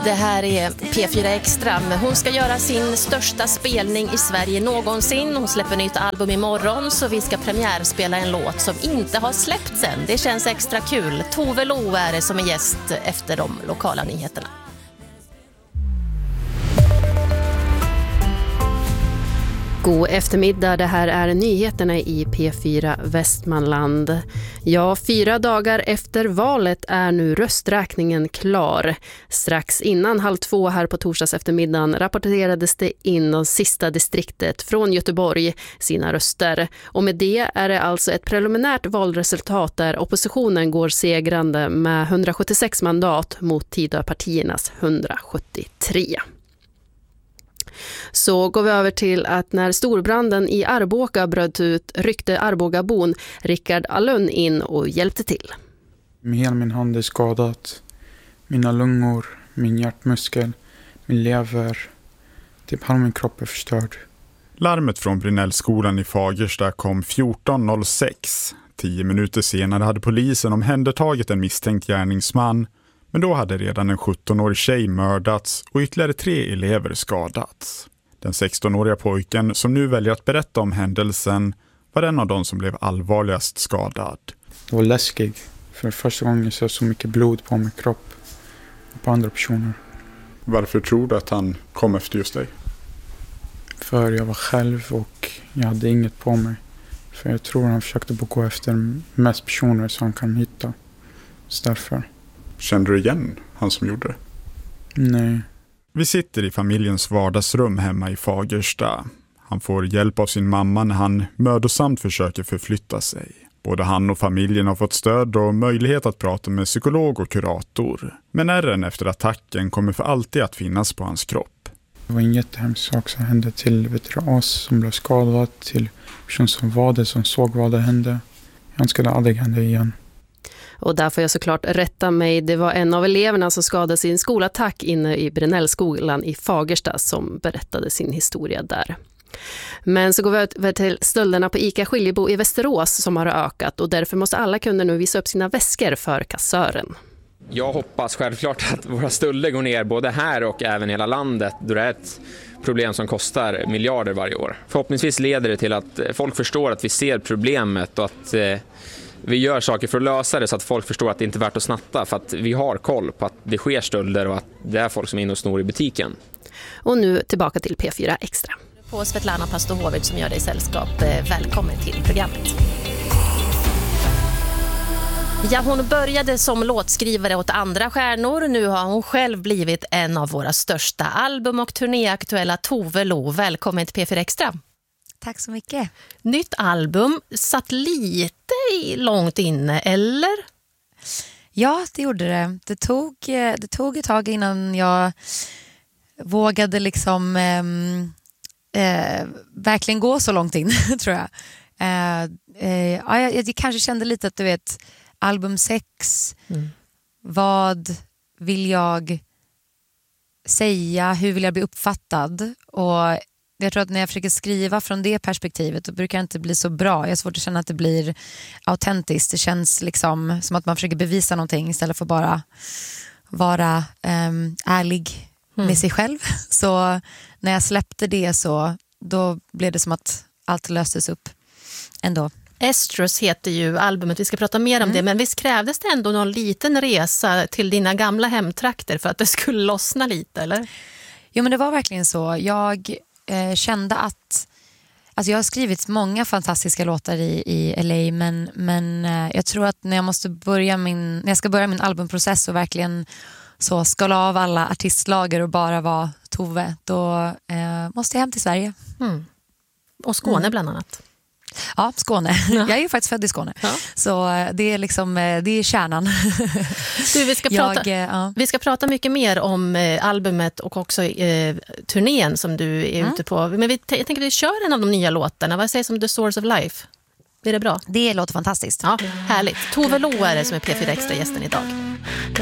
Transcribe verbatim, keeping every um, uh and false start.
Det här är P fyra Extra. Hon ska göra sin största spelning i Sverige någonsin. Hon släpper nytt album imorgon, så vi ska premiärspela en låt som inte har släppts än. Det känns extra kul. Tove Lo är det som är gäst efter de lokala nyheterna. God eftermiddag, det här är nyheterna i P fyra Västmanland. Ja, fyra dagar efter valet är nu rösträkningen klar. Strax innan halv två här på torsdags eftermiddagen rapporterades det in det sista distriktet från Göteborg sina röster. Och med det är det alltså ett preliminärt valresultat där oppositionen går segrande med hundrasjuttiosex mandat mot Tidöpartiernas hundrasjuttiotre. Så går vi över till att när storbranden i Arboga bröt ut ryckte Arbogabon Rickard Allun in och hjälpte till. Hela min hand är skadat. Mina lungor, min hjärtmuskel, min lever. Typ hela min kropp är förstörd. Larmet från Brinellskolan i Fagersta kom fjorton noll sex. Tio minuter senare hade polisen omhändertagit en misstänkt gärningsman. Men då hade redan en sjuttonårig tjej mördats och ytterligare tre elever skadats. Den sextonåriga pojken som nu väljer att berätta om händelsen var en av de som blev allvarligast skadad. Det var läskigt. För första gången så så mycket blod på min kropp och på andra personer. Varför tror du att han kom efter just dig? För jag var själv och jag hade inget på mig. För jag tror han försökte gå efter mest personer som han kan hitta. Så därför. Kände du igen han som gjorde det? Nej. Vi sitter i familjens vardagsrum hemma i Fagersta. Han får hjälp av sin mamma när han mödosamt försöker förflytta sig. Både han och familjen har fått stöd och möjlighet att prata med psykolog och kurator. Men ärren efter attacken kommer för alltid att finnas på hans kropp. Det var en jättehemsk sak som hände till vet du, oss som blev skadade, till person som var det, som såg vad det hände. Han skulle aldrig hända igen. Och där får jag såklart rätta mig. Det var en av eleverna som skadades i en skolattack inne i Brinellskolan i Fagersta som berättade sin historia där. Men så går vi över till stölderna på ICA Skiljebo i Västerås som har ökat och därför måste alla kunder nu visa upp sina väskor för kassören. Jag hoppas självklart att våra stölder går ner både här och även i hela landet då det är ett problem som kostar miljarder varje år. Förhoppningsvis leder det till att folk förstår att vi ser problemet och att eh, vi gör saker för att lösa det så att folk förstår att det inte är värt att snatta för att vi har koll på att det sker stölder och att det är folk som är inne och snor i butiken. Och nu tillbaka till P fyra Extra. På Svetlana Pastohovic som gör dig sällskap. Välkommen till programmet. Ja, hon började som låtskrivare åt andra stjärnor. Nu har hon själv blivit en av våra största album- och turnéaktuella Tove Lo. Välkommen till P fyra Extra. Tack så mycket. Nytt album satt lite långt inne, eller? Ja, det gjorde det. Det tog, det tog ett tag innan jag vågade liksom eh, eh, verkligen gå så långt in, tror jag. Eh, eh, ja, jag. Jag kanske kände lite att du vet, album sex, mm. vad vill jag säga, hur vill jag bli uppfattad? Och jag tror att när jag försöker skriva från det perspektivet då brukar det inte bli så bra. Jag har svårt att känna att det blir autentiskt. Det känns liksom som att man försöker bevisa någonting istället för bara vara um, ärlig mm. med sig själv. Så när jag släppte det så då blev det som att allt löstes upp ändå. Estrus heter ju albumet, vi ska prata mer om mm. det, men visst krävdes det ändå någon liten resa till dina gamla hemtrakter för att det skulle lossna lite, eller? Jo, men det var verkligen så. Jag eh, kände att alltså jag har skrivit många fantastiska låtar i, i L A, men, men eh, jag tror att när jag måste börja min, när jag ska börja min albumprocess och verkligen så skala av alla artistlager och bara vara Tove, då eh, måste jag hem till Sverige. Mm. Och Skåne mm. bland annat. Ja, Skåne. Ja. Jag är ju faktiskt född i Skåne. Ja. Så det är liksom, det är kärnan. Du, vi, ska prata, jag, ja. vi ska prata mycket mer om eh, albumet och också eh, turnén som du är mm. ute på. Men vi, jag tänker att vi kör en av de nya låtarna. Vad sägs om The Source of Life? Är det bra? Det låter fantastiskt. Ja, härligt. Tove Lo är det som är P fyra Extra-gästen idag.